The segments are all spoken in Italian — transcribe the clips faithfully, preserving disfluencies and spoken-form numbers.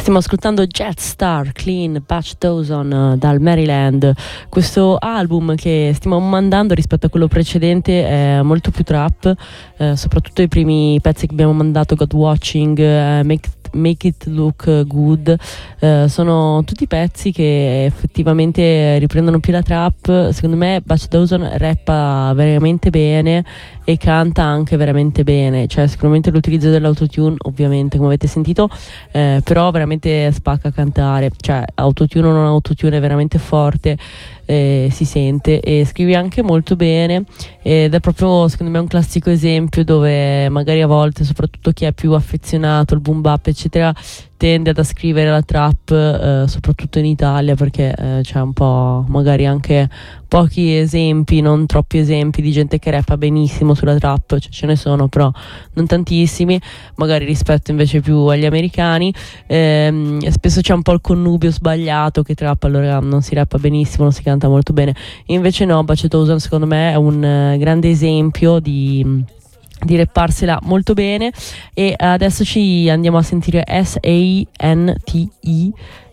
Stiamo ascoltando Jetstar, Clean, Butch Dawson dal Maryland. Questo album che stiamo mandando rispetto a quello precedente è molto più trap, eh, soprattutto i primi pezzi che abbiamo mandato, God Watching, eh, Make Make It Look Good, eh, sono tutti pezzi che effettivamente riprendono più la trap. Secondo me Butch Dawson rappa veramente bene e canta anche veramente bene, cioè sicuramente l'utilizzo dell'autotune ovviamente come avete sentito, eh, però veramente spacca a cantare, cioè autotune o non autotune è veramente forte, eh, si sente, e scrive anche molto bene ed è proprio secondo me un classico esempio dove magari a volte, soprattutto chi è più affezionato al boom bap eccetera, tende ad scrivere la trap, eh, soprattutto in Italia, perché eh, c'è un po' magari anche pochi esempi, non troppi esempi di gente che rappa benissimo sulla trap, cioè, ce ne sono però non tantissimi, magari rispetto invece più agli americani. Ehm, spesso c'è un po' il connubio sbagliato che trap allora non si rappa benissimo, non si canta molto bene, invece no, Butch Dawson secondo me è un eh, grande esempio di di rapparsela molto bene. E adesso ci andiamo a sentire S A N T E,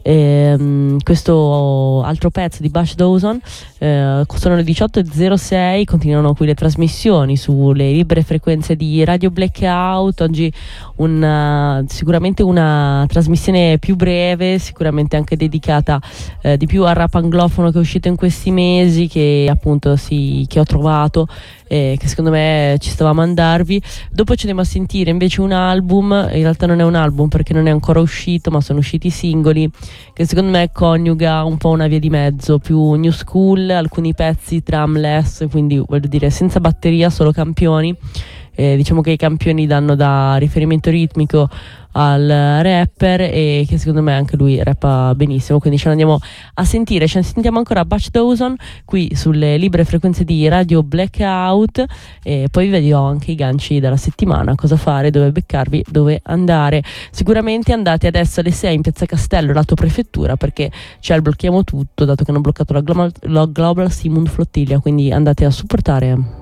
ehm, questo altro pezzo di Butch Dawson. Eh, sono le diciotto e zero sei, continuano qui le trasmissioni sulle libere frequenze di Radio Blackout. Oggi una, sicuramente una trasmissione più breve, sicuramente anche dedicata eh, di più al rap anglofono che è uscito in questi mesi, che appunto si, che ho trovato, eh, che secondo me ci stava a mandarvi. Dopo ci andiamo a sentire invece un album, in realtà non è un album perché non è ancora uscito, ma sono usciti i singoli, che secondo me coniuga un po' una via di mezzo, più new school, alcuni pezzi drumless, quindi voglio dire senza batteria, solo campioni. Eh, diciamo che i campioni danno da riferimento ritmico al rapper e che secondo me anche lui rappa benissimo, quindi ce l'andiamo a sentire. Ce ne sentiamo ancora Butch Dawson qui sulle libere frequenze di Radio Blackout, e poi vi dirò anche i ganci della settimana, cosa fare, dove beccarvi, dove andare. Sicuramente andate adesso alle sei in Piazza Castello, lato prefettura, perché c'è il blocchiamo tutto, dato che hanno bloccato la Global, la Global Simund Flottiglia, quindi andate a supportare.